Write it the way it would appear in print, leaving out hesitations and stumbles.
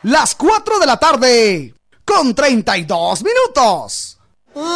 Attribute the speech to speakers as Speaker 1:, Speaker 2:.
Speaker 1: las 4 de la tarde, con 32 minutos.